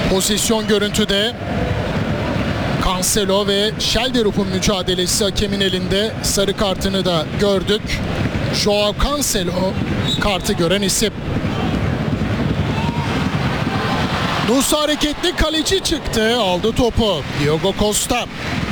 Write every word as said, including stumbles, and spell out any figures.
Pozisyon görüntüde. Cancelo ve Schelderup'un mücadelesi hakemin elinde, sarı kartını da gördük. Joao Cancelo kartı gören isim. Nusa hareketli, kaleci çıktı, aldı topu. Diogo Costa.